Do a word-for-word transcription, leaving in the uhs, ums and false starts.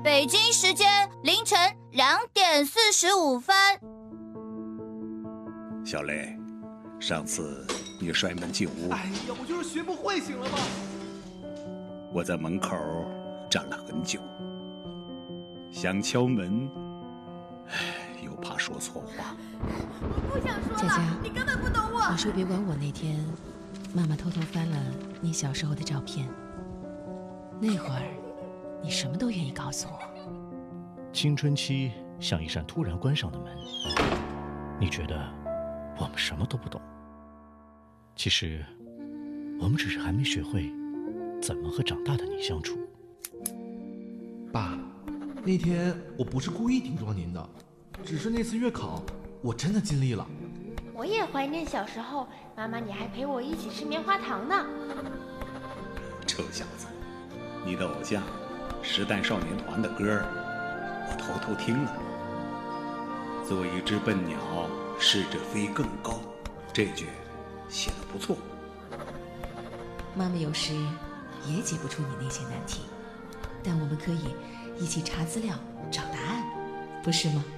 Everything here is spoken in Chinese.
北京时间凌晨两点四十五分。 小雷，上次你摔门进屋， 哎呀，我就是学不会，行了吧？ 我在门口站了很久，想敲门，唉，又怕说错话。 我不想说了， 佳佳， 你根本不懂我。 你说别管我。那天，妈妈偷偷翻了你小时候的照片，那会儿，你什么都愿意告诉我。 青春期像一扇突然关上的门，你觉得我们什么都不懂，其实我们只是还没学会怎么和长大的你相处。 爸，那天我不是故意顶撞您的，只是那次月考我真的尽力了。 我也怀念小时候，妈妈你还陪我一起吃棉花糖呢。 臭小子，你的偶像时代少年团的歌我偷偷听了。做一只笨鸟，试着飞更高，这句写得不错。 妈妈有时也解不出你那些难题，但我们可以一起查资料找答案，不是吗？